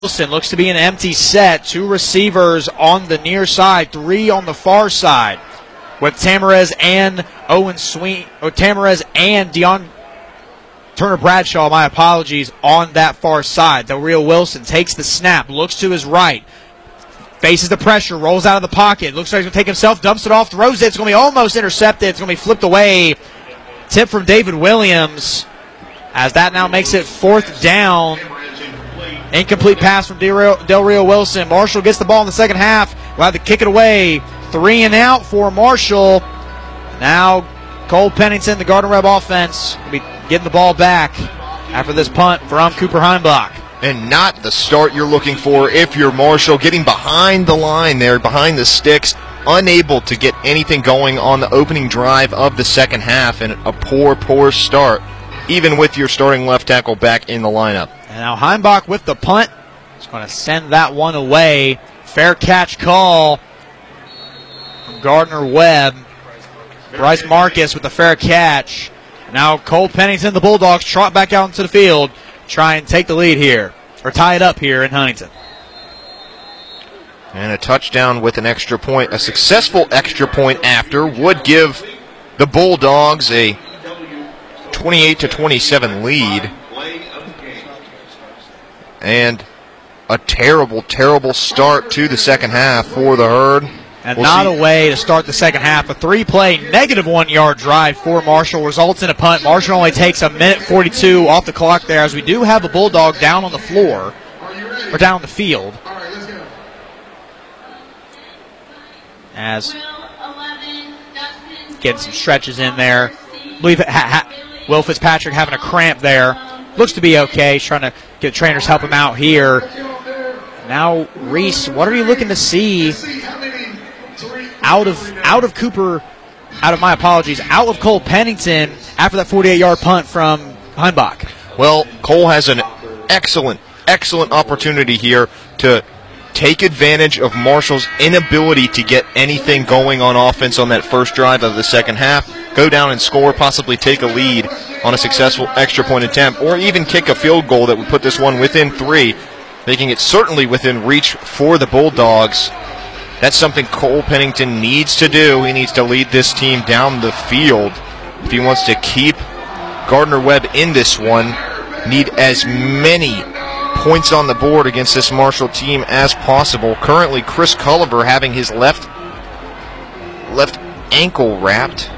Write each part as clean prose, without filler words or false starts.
Wilson looks to be an empty set. 2 receivers on the near side, 3 on the far side, with Tamarez and Tamarez and Dion Turner Bradshaw, my apologies, on that far side. Del Rio Wilson takes the snap, looks to his right, faces the pressure, rolls out of the pocket, looks like he's going to take himself, dumps it off, throws it. It's going to be almost intercepted. It's going to be flipped away. Tip from David Williams, as that now makes it 4th down. Incomplete pass from Del Rio Wilson. Marshall gets the ball in the second half. We'll have to kick it away. 3 and out for Marshall. Now Cole Pennington, the Gardner Webb offense, will be getting the ball back after this punt from Cooper Heimbach. And not the start you're looking for if you're Marshall, getting behind the line there, behind the sticks, unable to get anything going on the opening drive of the second half, and a poor start, even with your starting left tackle back in the lineup. And now Heimbach with the punt. He's going to send that one away. Fair catch call from Gardner Webb. Bryce Marcus with the fair catch. Now Cole Pennington, the Bulldogs, trot back out into the field, try and take the lead here, or tie it up here in Huntington. And a touchdown with an extra point, a successful extra point after, would give the Bulldogs a 28-27 lead. And a terrible start to the second half for the Herd. And not a way to start the second half. A 3-play, -1 yard drive for Marshall results in a punt. Marshall only takes 1:42 off the clock there, as we do have a Bulldog down on the floor, or down on the field. As getting some stretches in there. I believe Will Fitzpatrick having a cramp there. Looks to be okay. He's trying to get trainers help him out here. Now, Reese, what are you looking to see out of Cole Pennington after that 48-yard punt from Heimbach? Well, Cole has an excellent opportunity here to take advantage of Marshall's inability to get anything going on offense on that first drive of the second half, go down and score, possibly take a lead on a successful extra point attempt, or even kick a field goal that would put this one within 3, making it certainly within reach for the Bulldogs. That's something Cole Pennington needs to do. He needs to lead this team down the field if he wants to keep Gardner Webb in this one. Need as many points on the board against this Marshall team as possible. Currently, Chris Culliver having his left ankle wrapped.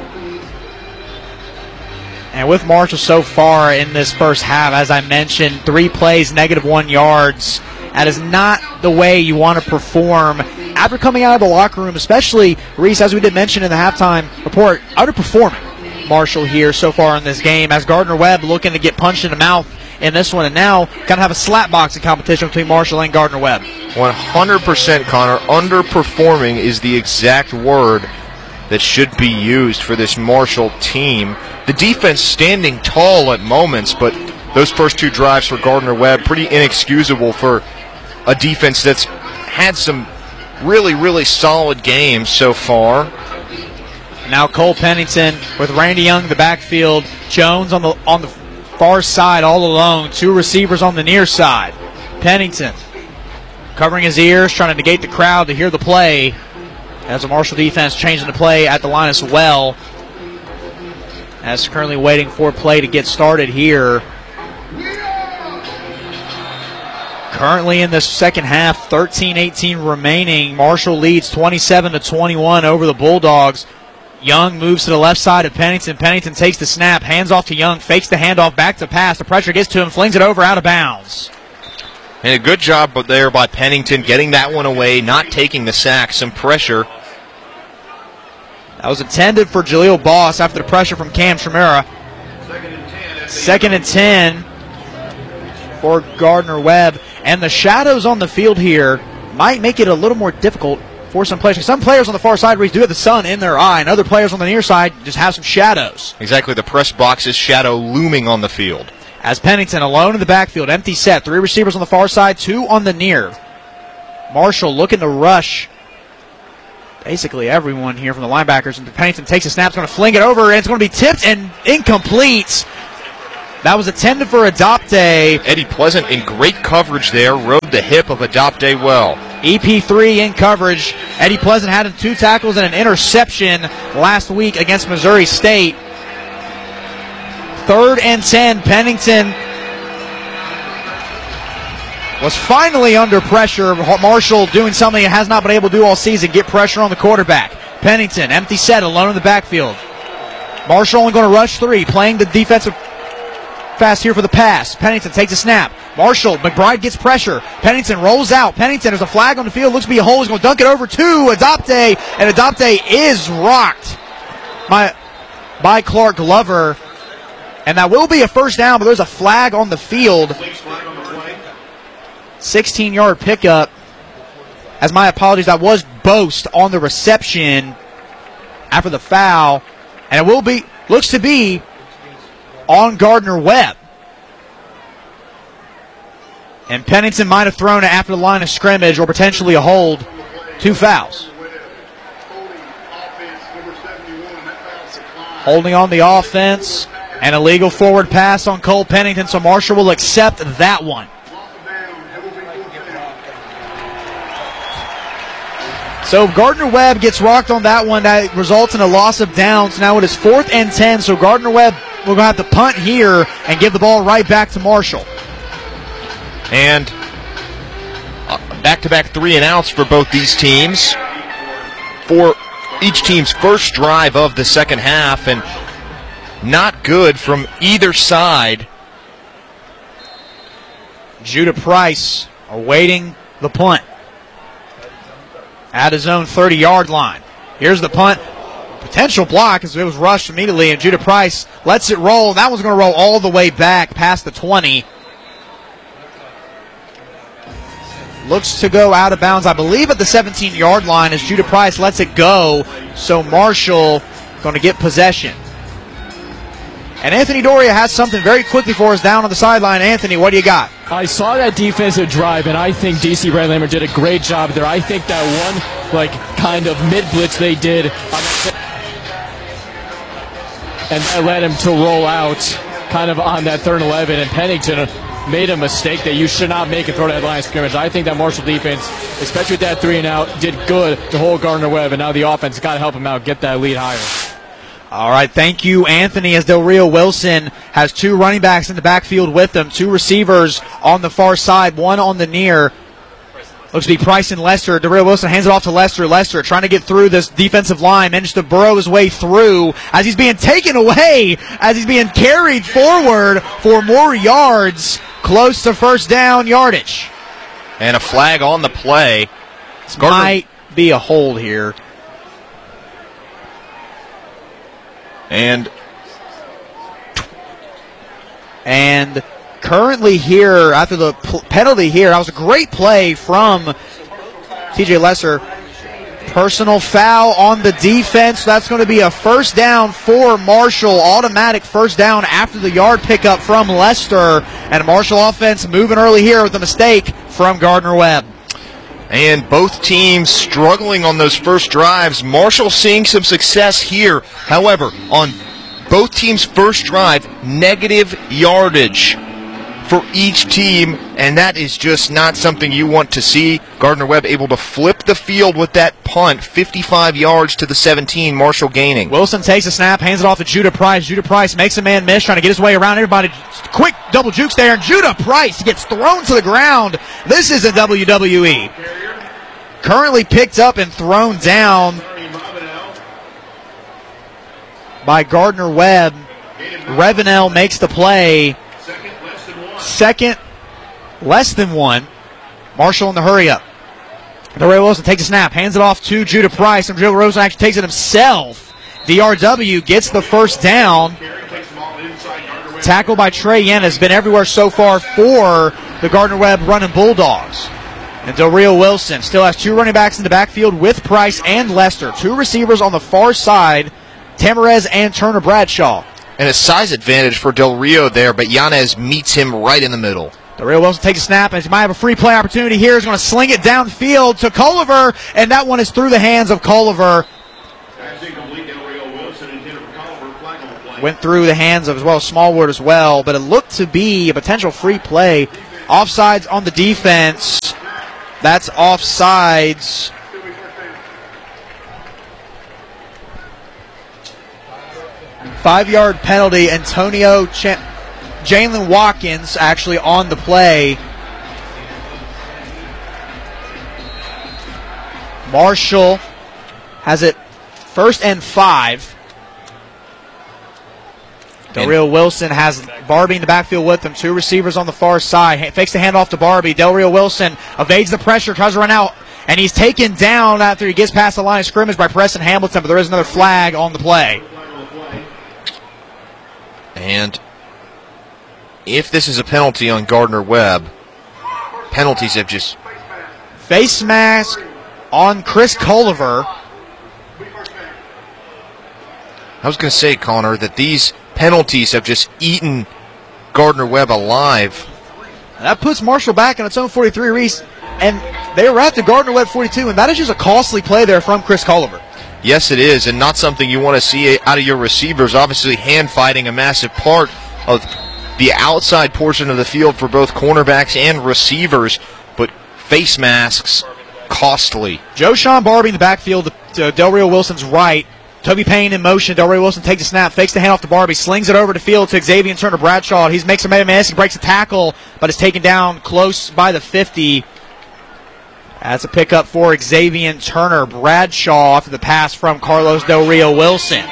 And with Marshall so far in this first half, as I mentioned, 3 plays, -1 yards. That is not the way you want to perform after coming out of the locker room, especially, Reese, as we did mention in the halftime report, underperforming Marshall here so far in this game, as Gardner Webb looking to get punched in the mouth in this one, and now kind of have a slap boxing competition between Marshall and Gardner Webb. 100%, Connor. Underperforming is the exact word that should be used for this Marshall team. The defense standing tall at moments, but those first 2 drives for Gardner Webb, pretty inexcusable for a defense that's had some really solid games so far. Now Cole Pennington with Randy Young in the backfield. Jones on the far side all alone. 2 receivers on the near side. Pennington covering his ears, trying to negate the crowd to hear the play, as the Marshall defense changing the play at the line as well, as currently waiting for play to get started here. Currently in the second half, 13-18 remaining. Marshall leads 27-21 over the Bulldogs. Young moves to the left side of Pennington. Pennington takes the snap, hands off to Young, fakes the handoff, back to pass. The pressure gets to him, flings it over, out of bounds. And a good job there by Pennington, getting that one away, not taking the sack. Some pressure. That was intended for Jaleel Boss after the pressure from Cam Tremera. 2nd and 10 for Gardner Webb. And the shadows on the field here might make it a little more difficult for some players. Some players on the far side do have the sun in their eye, and other players on the near side just have some shadows. Exactly, the press box's shadow looming on the field. As Pennington alone in the backfield, empty set, 3 receivers on the far side, 2 on the near. Marshall looking to rush basically everyone here from the linebackers, and Pennington takes a snap, going to fling it over, and it's going to be tipped and incomplete. That was intended for Adopte. Eddie Pleasant in great coverage there, rode the hip of Adopte well. EP3 in coverage. Eddie Pleasant had 2 tackles and an interception last week against Missouri State. 3rd and 10. Pennington was finally under pressure. Marshall doing something he has not been able to do all season, get pressure on the quarterback. Pennington, empty set, alone in the backfield. Marshall only going to rush 3, playing the defensive fast here for the pass. Pennington takes a snap. Marshall, McBride gets pressure. Pennington rolls out. Pennington, there's a flag on the field. Looks to be a hole. He's going to dunk it over to Adopte. And Adopte is rocked by Clark Glover. And that will be a first down, but there's a flag on the field. 16-yard pickup. As my apologies, that was Boast on the reception after the foul. And it will be, looks to be, on Gardner Webb. And Pennington might have thrown it after the line of scrimmage or potentially a hold. 2 fouls. Holding on the offense. An illegal forward pass on Cole Pennington, so Marshall will accept that one. So Gardner Webb gets rocked on that one. That results in a loss of downs. Now it is 4th and 10, so Gardner Webb will have to punt here and give the ball right back to Marshall. And back-to-back 3-and-outs for both these teams. For each team's first drive of the second half, and not good from either side. Judah Price awaiting the punt at his own 30-yard line. Here's the punt. Potential block as it was rushed immediately, and Judah Price lets it roll. That one's going to roll all the way back past the 20. Looks to go out of bounds, I believe, at the 17-yard line as Judah Price lets it go. So Marshall going to get possession. And Anthony Doria has something very quickly for us down on the sideline. Anthony, what do you got? I saw that defensive drive, and I think DC Brand-Lammer did a great job there. I think that one, kind of mid-blitz they did, and that led him to roll out kind of on that 3rd and 11, and Pennington made a mistake that you should not make and throw that line of scrimmage. I think that Marshall defense, especially with that 3-and-out, did good to hold Gardner Webb, and now the offense got to help him out, get that lead higher. All right, thank you, Anthony, as Del Rio Wilson has 2 running backs in the backfield with them, 2 receivers on the far side, 1 on the near. Looks to be Price and Lester. Del Rio Wilson hands it off to Lester. Lester trying to get through this defensive line, managed to burrow his way through as he's being taken away, as he's being carried forward for more yards, close to first down yardage. And a flag on the play. Might be a hold here. And currently here, after the penalty here, that was a great play from TJ Lesser. Personal foul on the defense. That's going to be a first down for Marshall. Automatic first down after the yard pickup from Lester. And Marshall offense moving early here with a mistake from Gardner Webb. And both teams struggling on those first drives. Marshall seeing some success here. However, on both teams' first drive, negative yardage for each team, and that is just not something you want to see. Gardner Webb able to flip the field with that punt, 55 yards to the 17, Marshall gaining. Wilson takes a snap, hands it off to Judah Price. Judah Price makes a man miss, trying to get his way around everybody. Quick double jukes there, and Judah Price gets thrown to the ground. This is a WWE. Currently picked up and thrown down by Gardner Webb. Revenell makes the play. Second, less than 1. Marshall in the hurry up. DeRay Wilson takes a snap, hands it off to Judah Price, and Judah Rosen actually takes it himself. DRW gets the first down. Tackle by Trey Yen has been everywhere so far for the Gardner Webb running Bulldogs. And Del Rio Wilson still has 2 running backs in the backfield with Price and Lester. 2 receivers on the far side, Tamarez and Turner Bradshaw. And a size advantage for Del Rio there, but Yanez meets him right in the middle. Del Rio Wilson takes a snap, and he might have a free play opportunity here. He's going to sling it downfield to Culliver, and that one is through the hands of Culliver. went through the hands of as well Smallwood as well, but it looked to be a potential free play. Offsides on the defense. That's offsides. Five-yard penalty. Jalen Watkins actually on the play. Marshall has it 1st and 5. Del Rio Wilson has Barbie in the backfield with him. 2 receivers on the far side. Fakes the handoff to Barbie. Del Rio Wilson evades the pressure, tries to run out, and he's taken down after he gets past the line of scrimmage by Preston Hamilton, but there is another flag on the play. And if this is a penalty on Gardner Webb, penalties have just... Face mask on Chris Culliver. I was going to say, Connor, that these penalties have just eaten Gardner Webb alive. That puts Marshall back in its own 43, Reese. And they were at the Gardner Webb 42, and that is just a costly play there from Chris Culliver. Yes, it is, and not something you want to see out of your receivers. Obviously, hand fighting a massive part of the outside portion of the field for both cornerbacks and receivers, but face masks, costly. Joshawn Barbie in the backfield to Del Rio Wilson's right. Toby Payne in motion. Del Rio Wilson takes a snap, fakes the handoff to Barbie, slings it over the field to Xavier Turner Bradshaw. He makes a miss, he breaks a tackle, but is taken down close by the 50. That's a pickup for Xavier Turner Bradshaw after the pass from Carlos Del Rio Wilson.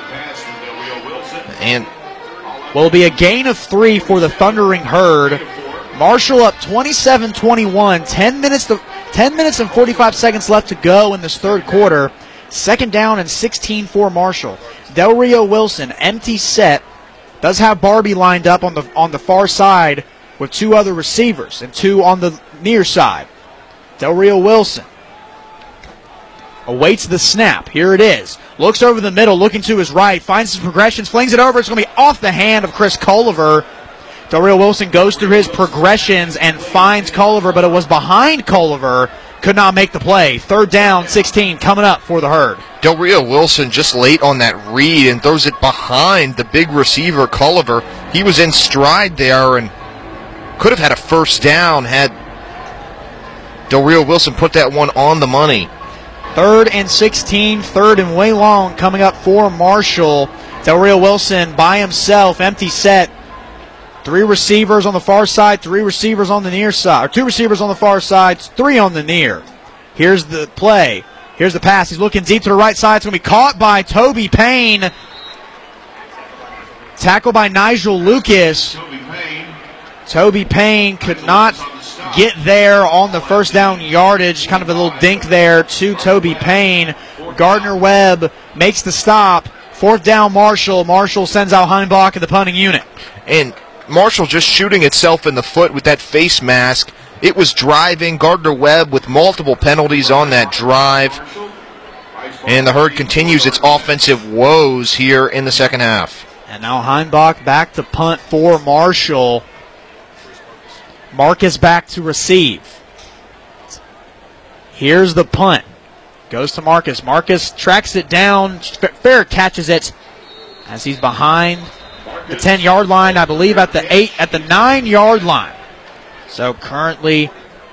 And will be a gain of 3 for the Thundering Herd. Marshall up 27-21. 10 minutes and 45 seconds left to go in this third quarter. 2nd down and 16 for Marshall. Del Rio Wilson, empty set, does have Barbie lined up on the far side with 2 other receivers and 2 on the near side. Del Rio Wilson awaits the snap. Here it is. Looks over the middle, looking to his right, finds his progressions, flings it over. It's going to be off the hand of Chris Culliver. Del Rio Wilson goes through his progressions and finds Culliver, but it was behind Culliver. Could not make the play. 3rd down, 16 coming up for the Herd. Del Rio Wilson just late on that read and throws it behind the big receiver, Culliver. He was in stride there and could have had a 1st down had Del Rio Wilson put that one on the money. 3rd and 16, 3rd and way long coming up for Marshall. Del Rio Wilson by himself, empty set. 3 receivers on the far side, 3 receivers on the near side, or 2 receivers on the far side, 3 on the near. Here's the play. Here's the pass. He's looking deep to the right side. It's going to be caught by Toby Payne. Tackled by Nigel Lucas. Toby Payne could not get there on the 1st down yardage. Kind of a little dink there to Toby Payne. Gardner Webb makes the stop. 4th down Marshall. Marshall sends out Heimbach in the punting unit. And Marshall just shooting itself in the foot with that face mask. It was driving. Gardner Webb with multiple penalties on that drive. And the Herd continues its offensive woes here in the second half. And now Heimbach back to punt for Marshall. Marcus back to receive. Here's the punt. Goes to Marcus. Marcus tracks it down. Fair catches it as he's behind the 10-yard line, I believe at the 9-yard line. So currently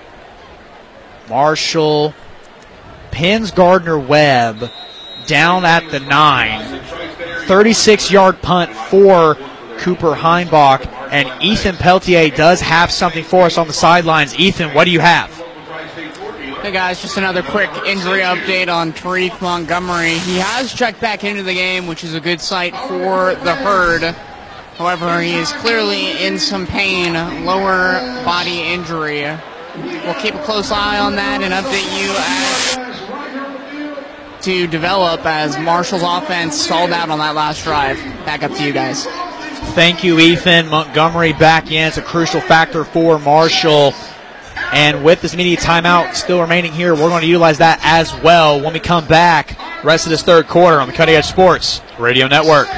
Marshall pins Gardner Webb down at the 9. 36-yard punt for Cooper Heimbach. And Ethan Peltier does have something for us on the sidelines. Ethan, what do you have? Hey guys, just another quick injury update on Tariq Montgomery. He has checked back into the game, which is a good sight for the Herd. However, he is clearly in some pain, lower body injury. We'll keep a close eye on that and update you as to develop as Marshall's offense stalled out on that last drive. Back up to you guys. Thank you, Ethan. Montgomery back in. It's a crucial factor for Marshall. And with this immediate timeout still remaining here, we're going to utilize that as well when we come back. Rest of this third quarter on the Cutting Edge Sports Radio Network.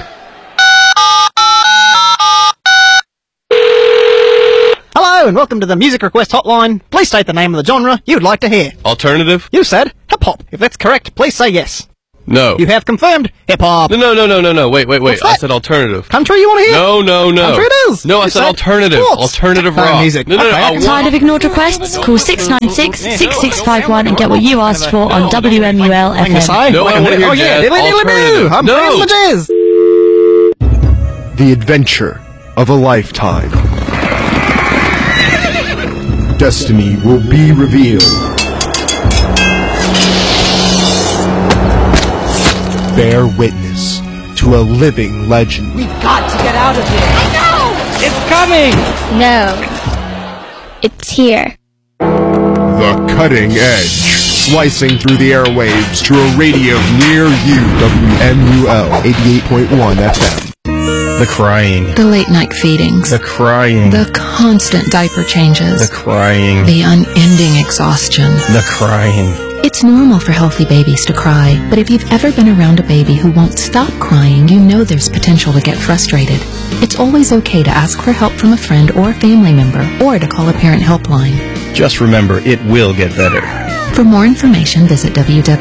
Hello and welcome to the Music Request Hotline. Please state the name of the genre you would like to hear. Alternative? You said hip-hop. If that's correct, please say yes. No. You have confirmed hip-hop. No. Wait. What's I that? said alternative. Country you want to hear? No. Country it is. No, I You said alternative. sports. Alternative rock. Music. No. Okay. Tired of ignored requests? Call 696-6651 and get what you asked for on WMUL Thing to FM. say? No, I wanna hear jazz. Alternative. I'm No. playing the jazz. The adventure of a lifetime. Destiny will be revealed. Bear witness to a living legend. We've got to get out of here. It's coming. No. It's here. The cutting edge. Slicing through the airwaves to a radio near you. WMUL 88.1 FM. The crying. The late night feedings. The crying. The constant diaper changes. The crying. The unending exhaustion. The crying. It's normal for healthy babies to cry, but if you've ever been around a baby who won't stop crying, you know there's potential to get frustrated. It's always okay to ask for help from a friend or a family member, or to call a parent helpline. Just remember, it will get better. For more information, visit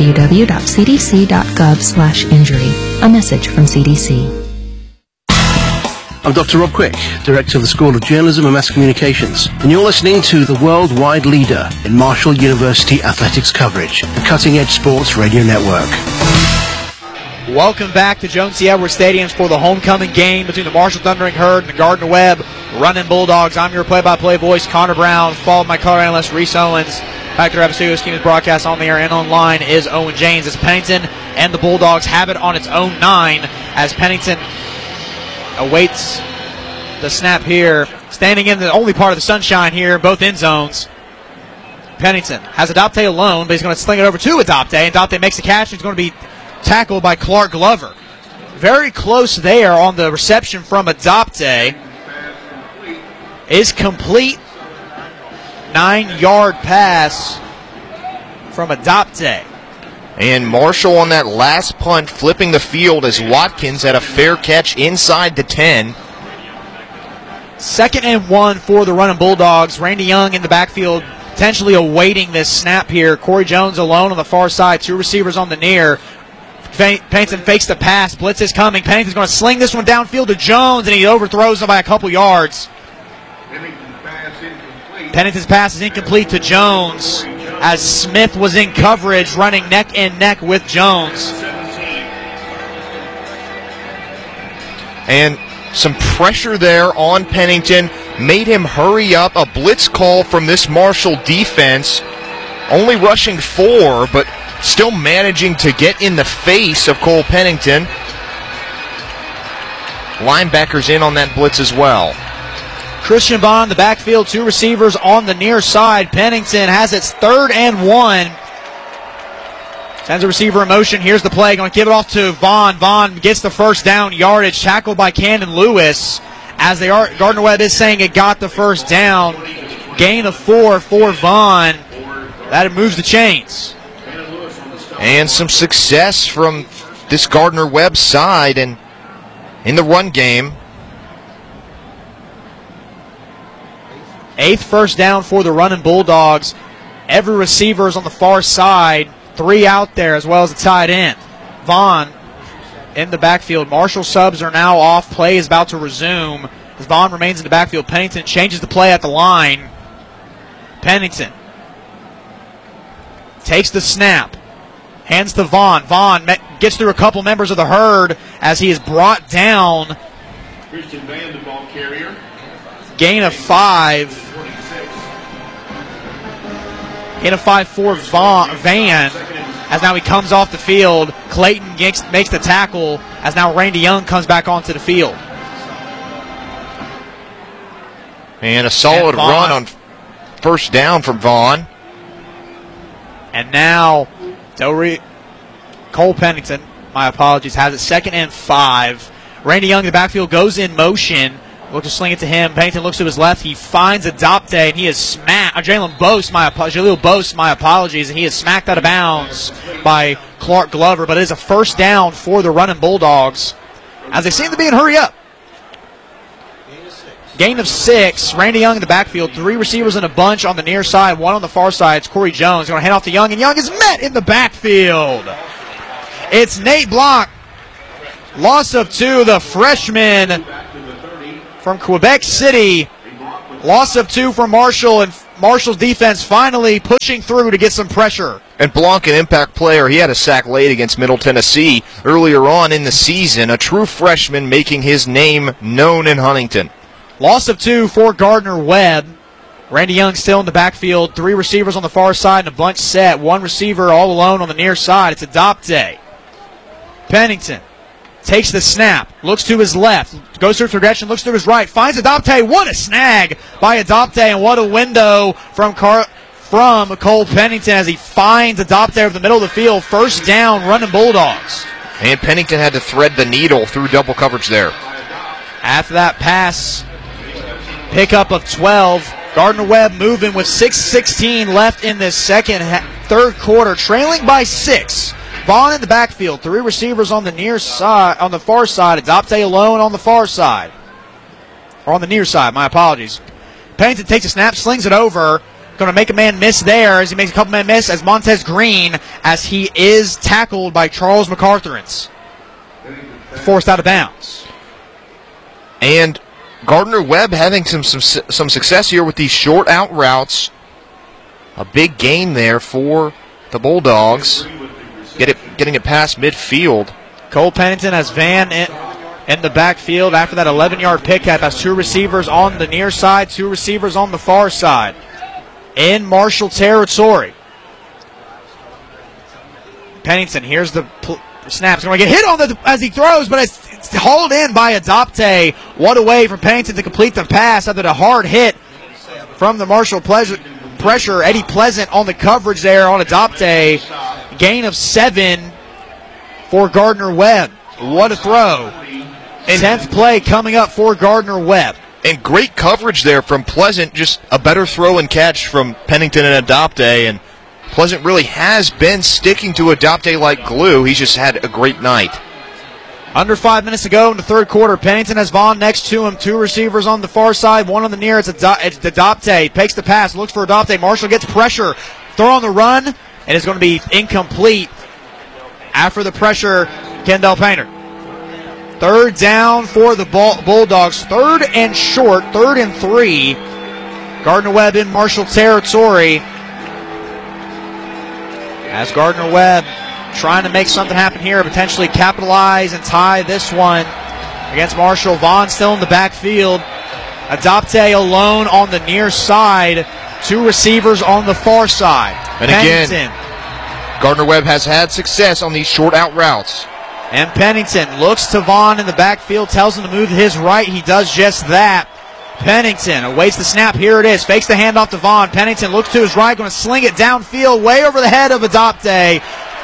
www.cdc.gov/injury. A message from CDC. I'm Dr. Rob Quick, Director of the School of Journalism and Mass Communications, and you're listening to the worldwide leader in Marshall University athletics coverage, the Cutting Edge Sports Radio Network. Welcome back to Jones C. Edwards Stadium for the homecoming game between the Marshall Thundering Herd and the Gardner-Webb Running Bulldogs. I'm your play-by-play voice, Connor Brown, followed by color analyst Reese Owens. Back to Studio Schemes broadcast on the air and online is Owen James. As Pennington and the Bulldogs have it on its own 9 as Pennington awaits the snap here. Standing in the only part of the sunshine here, both end zones. Pennington has Adopte alone, but he's going to sling it over to Adopte, and Adopte makes the catch. He's going to be tackled by Clark Glover. Very close there on the reception from Adopte. Is complete. 9-yard pass from Adopte. And Marshall on that last punt flipping the field as Watkins had a fair catch inside the 10. 2nd and 1 for the Running Bulldogs. Randy Young in the backfield potentially awaiting this snap here. Corey Jones alone on the far side. 2 receivers on the near. Pennington fakes the pass. Blitz is coming. Pennington's going to sling this one downfield to Jones, and he overthrows him by a couple yards. Pennington's pass is incomplete to Jones as Smith was in coverage running neck and neck with Jones. And some pressure there on Pennington made him hurry up. A blitz call from this Marshall defense. Only rushing 4, but still managing to get in the face of Cole Pennington. Linebackers in on that blitz as well. Christian Vaughn, the backfield, 2 receivers on the near side. Pennington has its 3rd and 1. Sends a receiver in motion. Here's the play. Going to give it off to Vaughn. Vaughn gets the first down yardage. Tackled by Camden Lewis. As they are, Gardner-Webb is saying it got the first down. Gain of 4 for Vaughn. That moves the chains. And some success from this Gardner-Webb side and in the run game. 8th first down for the Running Bulldogs. Every receiver is on the far side. 3 out there as well as the tight end. Vaughn in the backfield. Marshall subs are now off. Play is about to resume as Vaughn remains in the backfield. Pennington changes the play at the line. Pennington takes the snap. Hands to Vaughn. Vaughn gets through a couple members of the herd as he is brought down. Christian Van, the ball carrier. Gain of 5. Gain of 5 for Van. As now he comes off the field. Clayton makes the tackle as now Randy Young comes back onto the field. And a solid run on first down from Vaughn. And now Cole Pennington, my apologies, has it 2nd and 5. Randy Young in the backfield goes in motion. Look to sling it to him. Pennington looks to his left. He finds Adopte, and he is smacked. Jaleel Bose, my apologies, and he is smacked out of bounds by Clark Glover. But it is a first down for the Running Bulldogs as they seem to be in hurry up. Gain of 6. Randy Young in the backfield. 3 receivers in a bunch on the near side. 1 on the far side. It's Corey Jones going to hand off to Young, and Young is met in the backfield. It's Nate Blanc. Loss of 2, the freshman from Quebec City. Loss of 2 for Marshall, and Marshall's defense finally pushing through to get some pressure. And Blanc, an impact player, he had a sack late against Middle Tennessee earlier on in the season. A true freshman making his name known in Huntington. Loss of 2 for Gardner Webb. Randy Young still in the backfield. 3 receivers on the far side and a bunch set. 1 receiver all alone on the near side. It's Adopte. Pennington takes the snap, looks to his left, goes through progression, looks to his right, finds Adopte. What a snag by Adopte, and what a window from Cole Pennington as he finds Adopte over the middle of the field. First down, running Bulldogs. And Pennington had to thread the needle through double coverage there. After that pass, pickup of 12. Gardner Webb moving with 6:16 left in this third quarter, trailing by 6. Vaughn in the backfield, 3 receivers on the near side, on the far side. Adopte alone on the far side, or on the near side. My apologies. Pennington takes a snap, slings it over, going to make a man miss there as he makes a couple men miss as Montez Green, as he is tackled by Charles MacArthurance, forced out of bounds. And Gardner Webb having some success here with these short out routes. A big gain there for the Bulldogs. Getting it past midfield. Cole Pennington has Van in the backfield after that 11-yard pickup. Has 2 receivers on the near side, 2 receivers on the far side. In Marshall territory. Pennington, here's the snap. He's going to get hit on as he throws, but it's hauled in by Adopte. What a way for Pennington to complete the pass after the hard hit from the Marshall pressure. Eddie Pleasant on the coverage there on Adopte. Gain of 7 for Gardner Webb. What a throw. 10th play coming up for Gardner Webb. And great coverage there from Pleasant. Just a better throw and catch from Pennington and Adopte. And Pleasant really has been sticking to Adopte like glue. He's just had a great night. Under 5 minutes to go in the third quarter. Pennington has Vaughn next to him. 2 receivers on the far side, 1 on the near. It's Adopte. Takes the pass, looks for Adopte. Marshall gets pressure. Throw on the run, and it's going to be incomplete after the pressure. Kendall Painter. Third down for the Bulldogs. 3rd and short, 3rd and 3. Gardner Webb in Marshall territory. As Gardner Webb trying to make something happen here, potentially capitalize and tie this one against Marshall. Vaughn still in the backfield. Adopte alone on the near side. 2 receivers on the far side. And again, Gardner Webb has had success on these short out routes. And Pennington looks to Vaughn in the backfield, tells him to move to his right. He does just that. Pennington awaits the snap. Here it is. Fakes the handoff to Vaughn. Pennington looks to his right, going to sling it downfield, way over the head of Adopte.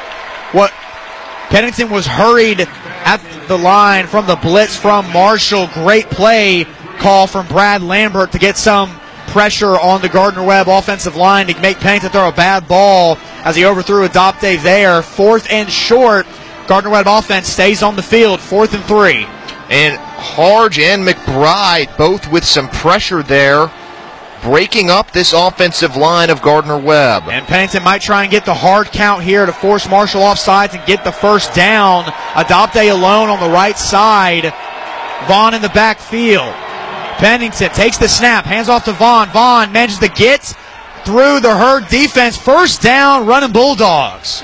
Pennington was hurried at the line from the blitz from Marshall. Great play call from Brad Lambert to get some pressure on the Gardner Webb offensive line to make Pennington throw a bad ball as he overthrew Adopte there. 4th and short. Gardner Webb offense stays on the field. 4th and 3. And Harge and McBride both with some pressure there, breaking up this offensive line of Gardner Webb. And Pennington might try and get the hard count here to force Marshall off sides and get the first down. Adopte alone on the right side. Vaughn in the backfield. Pennington takes the snap, hands off to Vaughn. Vaughn manages to get through the Herd defense. First down, running Bulldogs.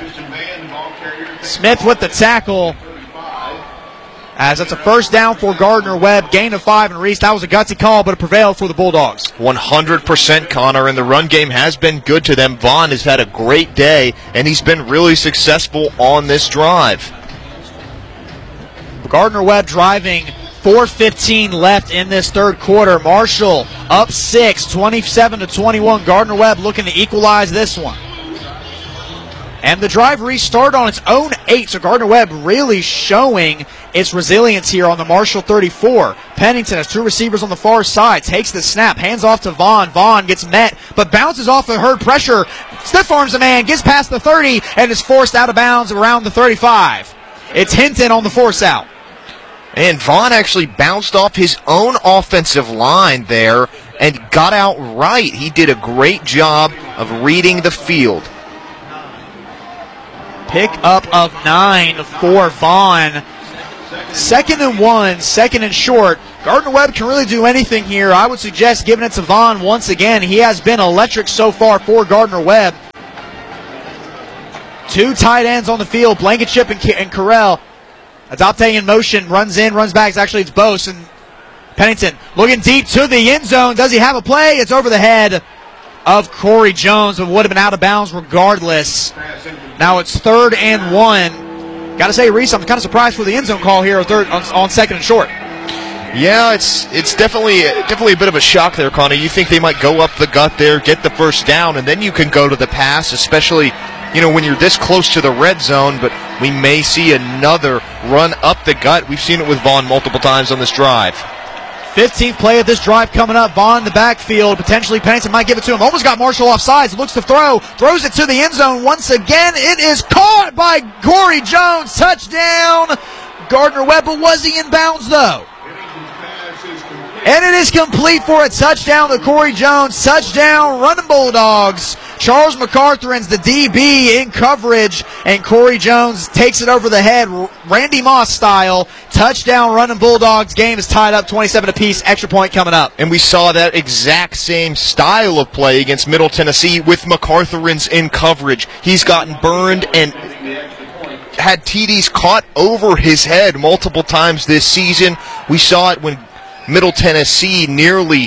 Smith with the tackle. As it's a first down for Gardner Webb, gain of 5, and Reese, that was a gutsy call, but it prevailed for the Bulldogs. 100%, Connor, and the run game has been good to them. Vaughn has had a great day, and he's been really successful on this drive. Gardner Webb driving, 4:15 left in this third quarter. Marshall up 6, 27-21. Gardner Webb looking to equalize this one. And the drive restarted on its own 8, so Gardner Webb really showing its resilience here on the Marshall 34. Pennington has 2 receivers on the far side, takes the snap, hands off to Vaughn. Vaughn gets met, but bounces off the Herd pressure. Stiff arms a man, gets past the 30, and is forced out of bounds around the 35. It's Hinton on the force out. And Vaughn actually bounced off his own offensive line there and got out right. He did a great job of reading the field. Pick up of 9 for Vaughn. 2nd and 1, 2nd and short. Gardner-Webb can really do anything here. I would suggest giving it to Vaughn once again. He has been electric so far for Gardner-Webb. 2 tight ends on the field, Blankenship and Carell. Adopte in motion, runs in, runs back. Actually, it's Bose. And Pennington looking deep to the end zone. Does he have a play? It's over the head of Corey Jones, but would have been out of bounds regardless. Now it's 3rd and 1. Got to say, Reese, I'm kind of surprised for the end zone call here on 2nd and short. Yeah, it's definitely a bit of a shock there, Connie. You think they might go up the gut there, get the first down, and then you can go to the pass, especially when you're this close to the red zone, but we may see another run up the gut. We've seen it with Vaughn multiple times on this drive. 15th play of this drive coming up. Vaughn in the backfield. Potentially Pennington might give it to him. Almost got Marshall off sides. Looks to throw. Throws it to the end zone once again. It is caught by Corey Jones. Touchdown. Gardner-Webb, but was he in bounds though? And it is complete for a touchdown to Corey Jones. Touchdown, running Bulldogs. Charles MacArthur's the DB in coverage, and Corey Jones takes it over the head, Randy Moss style. Touchdown, running Bulldogs. Game is tied up, 27 apiece. Extra point coming up. And we saw that exact same style of play against Middle Tennessee with MacArthur's in coverage. He's gotten burned and had TDs caught over his head multiple times this season. We saw it when Middle Tennessee nearly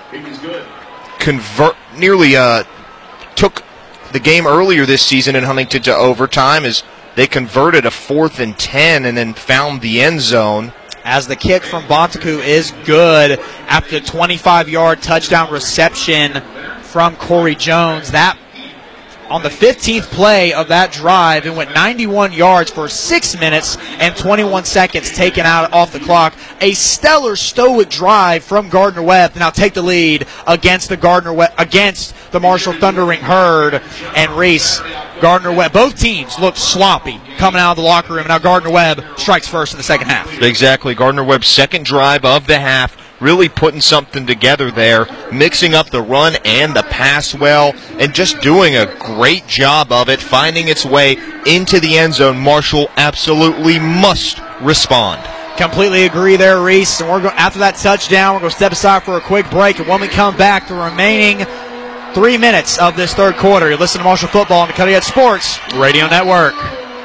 took the game earlier this season in Huntington to overtime as they converted a 4th and 10 and then found the end zone. As the kick from Bonteku is good after the 25-yard touchdown reception from Corey Jones. That on the 15th play of that drive, it went 91 yards for 6 minutes and 21 seconds taken out off the clock. A stellar, stoic drive from Gardner-Webb to now take the lead against the Marshall Thundering Herd. And Reese, Gardner-Webb, both teams looked sloppy coming out of the locker room. Now Gardner-Webb strikes first in the second half. Exactly. Gardner-Webb's second drive of the half, really putting something together there, mixing up the run and the pass well, and just doing a great job of it, finding its way into the end zone. Marshall absolutely must respond. Completely agree there, Reese. And after that touchdown, we're going to step aside for a quick break. And when we come back, the remaining 3 minutes of this third quarter, you're listening to Marshall Football on the Cutting Edge Sports Radio Network.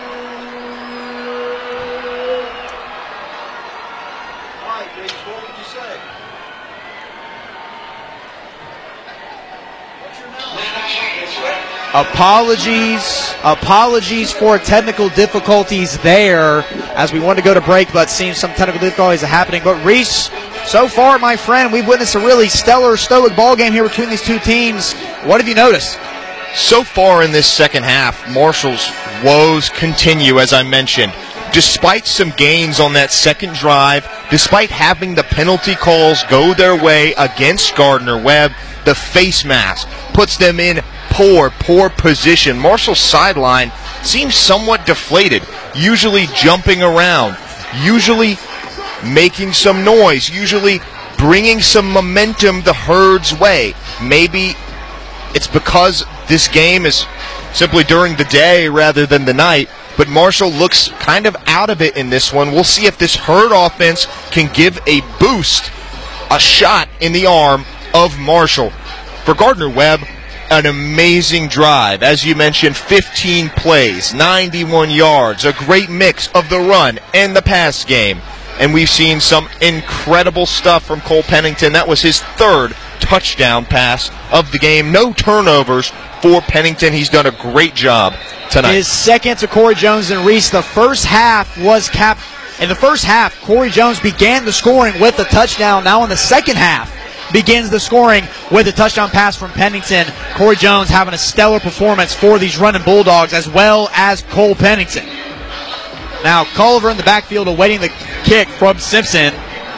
Apologies for technical difficulties there as we wanted to go to break, but seems some technical difficulties are happening. But Reese, so far, my friend, we've witnessed a really stellar, stoic ball game here between these two teams. What have you noticed? So far in this second half, Marshall's woes continue, as I mentioned. Despite some gains on that second drive, despite having the penalty calls go their way against Gardner-Webb, the face mask puts them in poor position. Marshall's sideline seems somewhat deflated, usually jumping around, usually making some noise, usually bringing some momentum the Herd's way. Maybe it's because this game is simply during the day rather than the night, but Marshall looks kind of out of it in this one. We'll see if this Herd offense can give a boost, a shot in the arm of Marshall. For Gardner-Webb, an amazing drive. As you mentioned, 15 plays, 91 yards, a great mix of the run and the pass game. And we've seen some incredible stuff from Cole Pennington. That was his third touchdown pass of the game. No turnovers for Pennington. He's done a great job tonight. His second to Corey Jones and Reese. The first half was capped. In the first half, Corey Jones began the scoring with a touchdown. Now in the second half, begins the scoring with a touchdown pass from Pennington. Corey Jones having a stellar performance for these running Bulldogs as well as Cole Pennington. Now Culver in the backfield awaiting the kick from Simpson.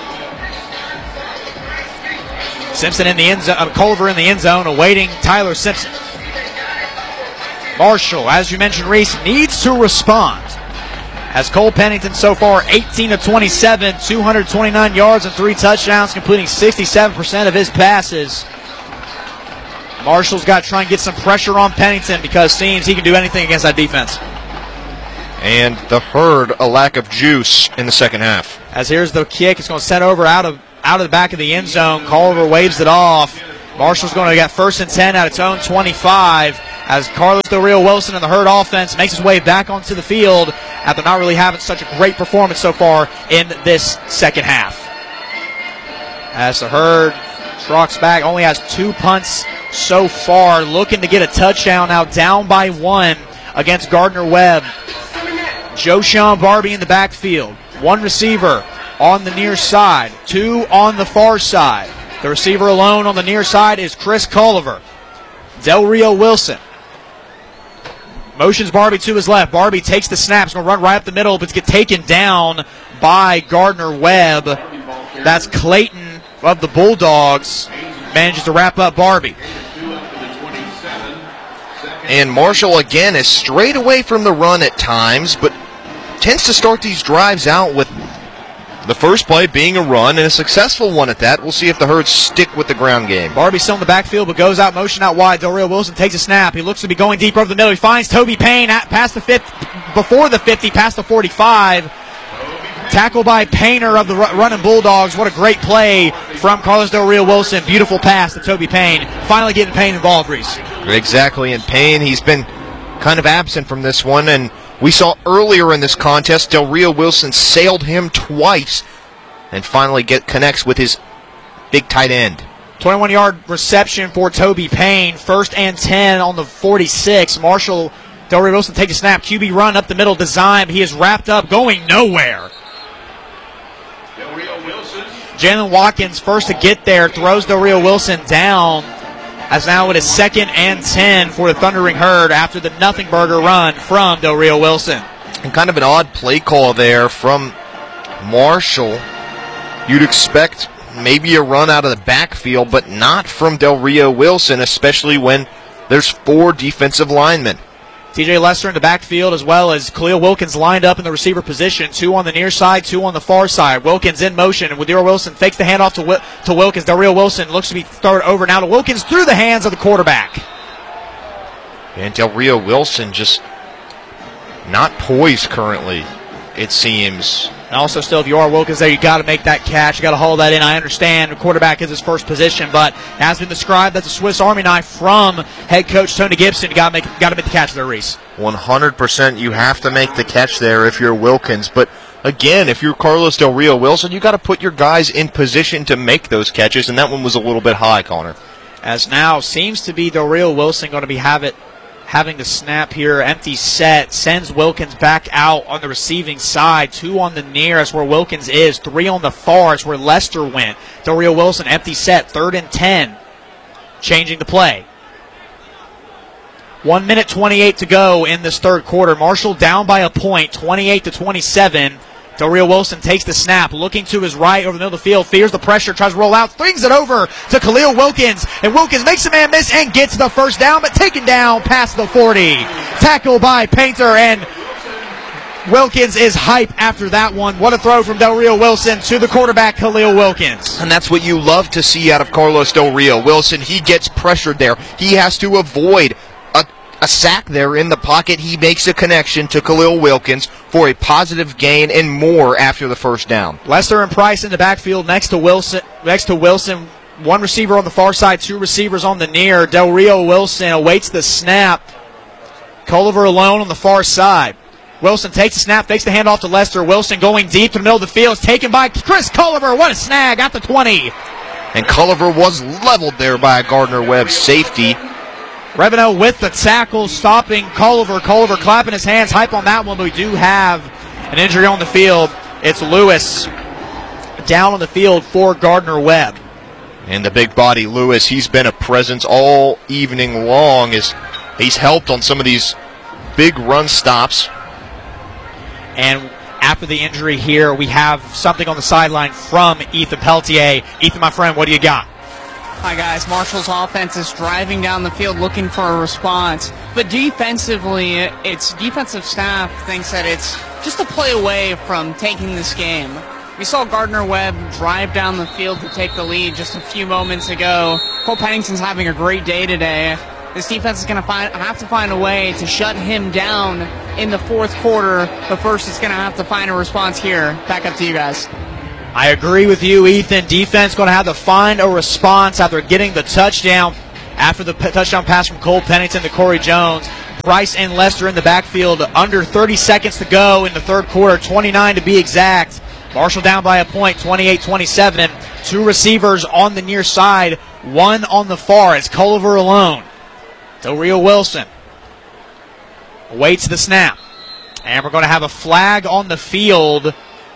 Simpson in the end zone, Culver in the end zone awaiting Tyler Simpson. Marshall, as you mentioned, Reese, needs to respond. As Cole Pennington so far 18 of 27, 229 yards and 3 touchdowns, completing 67% of his passes. Marshall's got to try and get some pressure on Pennington because it seems he can do anything against that defense. And the Herd, a lack of juice in the second half. As here's the kick. It's going to send over out of the back of the end zone. Culliver waves it off. Marshall's going to get 1st and 10 at its own 25 as Carlos Del Rio Wilson and the Herd offense makes his way back onto the field after not really having such a great performance so far in this second half. As the Herd trucks back, only has 2 punts so far, looking to get a touchdown now, down by 1 against Gardner-Webb. Joshawn Barbie in the backfield. 1 receiver on the near side, 2 on the far side. The receiver alone on the near side is Chris Culliver. Del Rio Wilson motions Barbie to his left. Barbie takes the snap. He's going to run right up the middle, but gets taken down by Gardner-Webb. That's Clayton of the Bulldogs. Manages to wrap up Barbie. And Marshall, again, is straight away from the run at times, but tends to start these drives out with the first play being a run, and a successful one at that. We'll see if the Herd stick with the ground game. Barbie still in the backfield, but goes out, motion out wide. Del Rio Wilson takes a snap. He looks to be going deep over the middle. He finds Toby Payne past the 50, before the 50, past the 45. Tackle by Painter of the running Bulldogs. What a great play from Carlos Del Rio Wilson. Beautiful pass to Toby Payne. Finally getting Payne involved, Reese. Exactly, and Payne, he's been kind of absent from this one, and we saw earlier in this contest, Del Rio Wilson sailed him twice and finally connects with his big tight end. 21-yard reception for Toby Payne. 1st and 10 on the 46. Marshall, Del Rio Wilson takes a snap. QB run up the middle design. He is wrapped up, going nowhere. Jalen Watkins first to get there, throws Del Rio Wilson down. As now it is 2nd and 10 for the Thundering Herd after the nothing burger run from Del Rio Wilson. And kind of an odd play call there from Marshall. You'd expect maybe a run out of the backfield, but not from Del Rio Wilson, especially when there's 4 defensive linemen. TJ Lester in the backfield, as well as Khalil Wilkins lined up in the receiver position. 2 on the near side, 2 on the far side. Wilkins in motion, and with Del Rio Wilson fakes the handoff to Wilkins. Del Rio Wilson looks to be thrown over now to Wilkins through the hands of the quarterback. And Del Rio Wilson just not poised currently, it seems. And also still, if you are Wilkins there, you got to make that catch. You got to haul that in. I understand the quarterback is his first position, but as been described, that's a Swiss Army knife from head coach Tony Gibson. You got to make the catch there, Reese. 100% you have to make the catch there if you're Wilkins. But again, if you're Carlos Del Rio Wilson, you got to put your guys in position to make those catches, and that one was a little bit high, Connor. As now seems to be Del Rio Wilson going to be having the snap here, empty set, sends Wilkins back out on the receiving side. 2 on the near, that's where Wilkins is. 3 on the far, it's where Lester went. Del Rio Wilson, empty set, 3rd and 10. Changing the play. 1 minute 28 to go in this third quarter. Marshall down by a point, 28-27. Del Rio Wilson takes the snap, looking to his right over the middle of the field, fears the pressure, tries to roll out, flings it over to Khalil Wilkins, and Wilkins makes a man miss and gets the first down, but taken down past the 40. Tackle by Painter, and Wilkins is hype after that one. What a throw from Del Rio Wilson to the quarterback, Khalil Wilkins. And that's what you love to see out of Carlos Del Rio Wilson. He gets pressured there. He has to avoid a sack there in the pocket. He makes a connection to Khalil Wilkins for a positive gain and more after the first down. Lester and Price in the backfield next to Wilson. 1 receiver on the far side, 2 receivers on the near. Del Rio Wilson awaits the snap. Culliver alone on the far side. Wilson takes the snap, takes the handoff to Lester. Wilson going deep to the middle of the field. It's taken by Chris Culliver. What a snag at the 20. And Culliver was leveled there by a Gardner-Webb safety. Revenue with the tackle, stopping Culliver. Culliver clapping his hands, hype on that one, but we do have an injury on the field. It's Lewis down on the field for Gardner-Webb. And the big body Lewis, he's been a presence all evening long. He's helped on some of these big run stops. And after the injury here, we have something on the sideline from Ethan Peltier. Ethan, my friend, what do you got? Hi, guys. Marshall's offense is driving down the field looking for a response. But defensively, its defensive staff thinks that it's just a play away from taking this game. We saw Gardner-Webb drive down the field to take the lead just a few moments ago. Cole Pennington's having a great day today. This defense is going to have to find a way to shut him down in the fourth quarter, but first it's going to have to find a response here. Back up to you guys. I agree with you, Ethan. Defense going to have to find a response after getting the touchdown. After the touchdown pass from Cole Pennington to Corey Jones, Bryce and Lester in the backfield. Under 30 seconds to go in the third quarter, 29 to be exact. Marshall down by a point, 28-27. Two receivers on the near side, one on the far. It's Culliver alone. Del Rio Wilson awaits the snap. And we're going to have a flag on the field.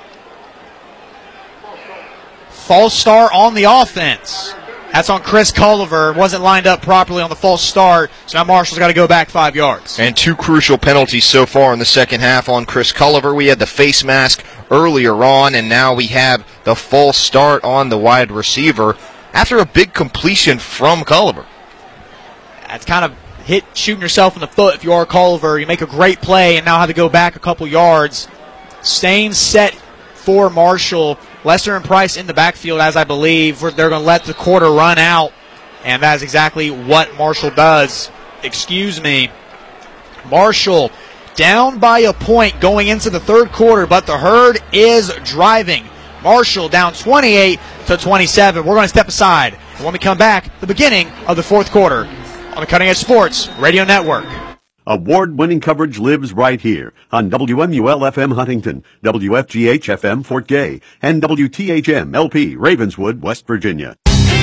False start on the offense. That's on Chris Culliver. Wasn't lined up properly on the false start, so now Marshall's got to go back 5 yards. And two crucial penalties so far in the second half on Chris Culliver. We had the face mask earlier on, and now we have the false start on the wide receiver after a big completion from Culliver. That's kind of shooting yourself in the foot if you are Culliver. You make a great play and now have to go back a couple yards. Staying set for Marshall. Lester and Price in the backfield, as I believe. They're going to let the quarter run out, and that is exactly what Marshall does. Excuse me. Marshall down by a point going into the third quarter, but the Herd is driving. Marshall down 28-27. We're going to step aside. And when we come back, the beginning of the fourth quarter on the Cutting Edge Sports Radio Network. Award-winning coverage lives right here on WMUL-FM Huntington, WFGH-FM Fort Gay, and WTHM-LP Ravenswood, West Virginia.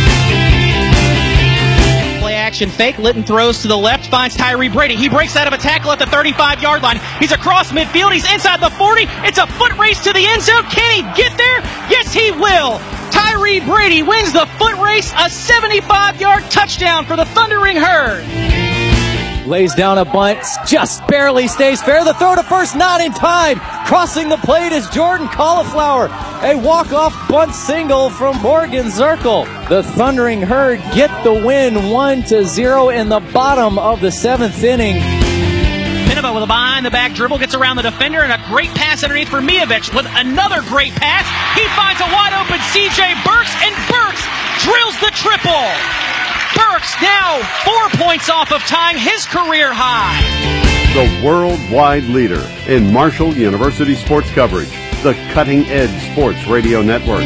Play action fake. Litton throws to the left, finds Tyree Brady. He breaks out of a tackle at the 35-yard line. He's across midfield. He's inside the 40. It's a foot race to the end zone. Can he get there? Yes, he will. Tyree Brady wins the foot race, a 75-yard touchdown for the Thundering Herd. Lays down a bunt, just barely stays fair. The throw to first, not in time. Crossing the plate is Jordan Cauliflower. A walk-off bunt single from Morgan Zirkle. The Thundering Herd get the win 1-0 in the bottom of the seventh inning. Pinova with a behind-the-back dribble, gets around the defender, and a great pass underneath for Mijovich with another great pass. He finds a wide-open C.J. Burks, and Burks drills the triple. Burks now 4 points off of tying his career high. The worldwide leader in Marshall University sports coverage, the Cutting Edge Sports Radio Network.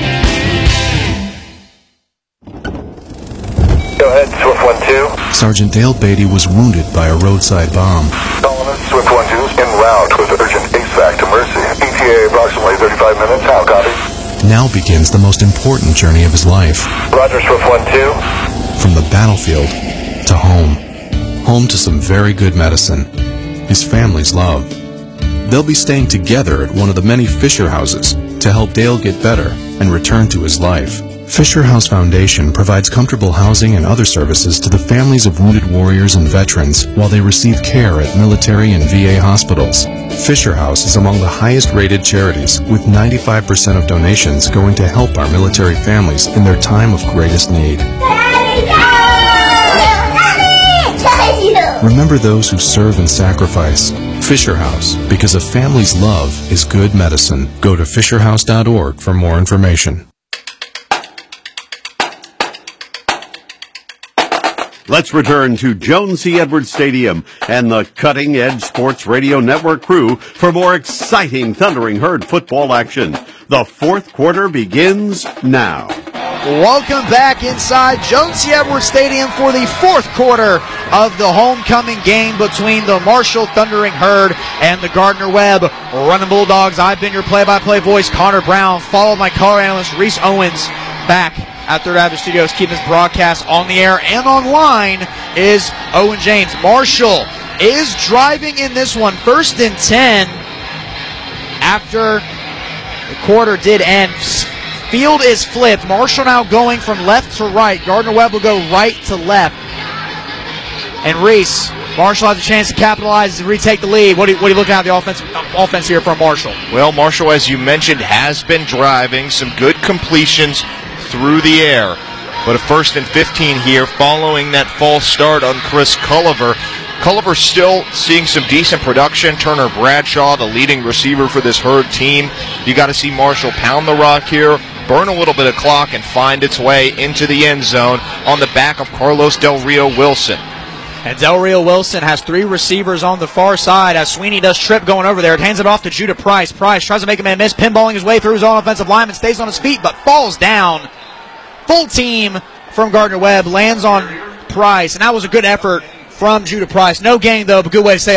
Go ahead, Swift 1-2. Sergeant Dale Beatty was wounded by a roadside bomb. Solomon, Swift 1-2, en route with urgent ASVAC to Mercy. ETA approximately 35 minutes. How copy? Now begins the most important journey of his life. Roger, Swift 1-2. From the battlefield to home. Home to some very good medicine. His family's love. They'll be staying together at one of the many Fisher houses to help Dale get better and return to his life. Fisher House Foundation provides comfortable housing and other services to the families of wounded warriors and veterans while they receive care at military and VA hospitals. Fisher House is among the highest rated charities, with 95% of donations going to help our military families in their time of greatest need. Remember those who serve and sacrifice. Fisher House, because a family's love is good medicine. Go to fisherhouse.org for more information. Let's return to Joan C. Edwards Stadium and the Cutting Edge Sports Radio Network crew for more exciting Thundering Herd football action. The fourth quarter begins now. Welcome back inside Joan C. Edwards Stadium for the fourth quarter of the homecoming game between the Marshall Thundering Herd and the Gardner-Webb Running Bulldogs. I've been your play-by-play voice, Connor Brown, followed by color analyst Reese Owens. Back at Third Avenue Studios, keeping this broadcast on the air and online is Owen James. Marshall is driving in this one, 1st and 10 after the quarter did end. Field is flipped. Marshall now going from left to right. Gardner-Webb will go right to left. And Reese, Marshall has a chance to capitalize and retake the lead. What are you looking at the offense here from Marshall? Well, Marshall, as you mentioned, has been driving some good completions through the air. But a 1st and 15 here following that false start on Chris Culliver. Culliver still seeing some decent production. Turner Bradshaw, the leading receiver for this Herd team. You got to see Marshall pound the rock here, burn a little bit of clock, and find its way into the end zone on the back of Carlos Del Rio Wilson. And Del Rio Wilson has 3 receivers on the far side as Sweeney does trip going over there. It hands it off to Judah Price. Price tries to make a man miss, pinballing his way through his own offensive lineman, stays on his feet, but falls down. Full team from Gardner Webb lands on Price, and that was a good effort from Judah Price. No gain, though, but good way to say